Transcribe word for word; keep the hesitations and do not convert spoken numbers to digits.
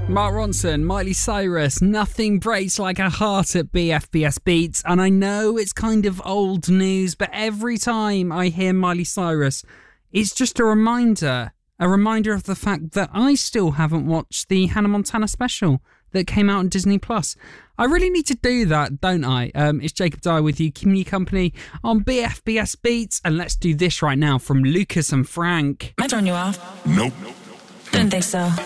Mark Ronson, Miley Cyrus, nothing breaks like a heart at B F B S Beats. And I know it's kind of old news, but every time I hear Miley Cyrus, it's just a reminder, a reminder of the fact that I still haven't watched the Hannah Montana special that came out on Disney Plus. I really need to do that, don't I? Um, it's Jacob Dyer with you, keeping you company on B F B S Beats. And let's do this right now from Lucas and Frank. Am I throwing you off? Nope. Didn't think so.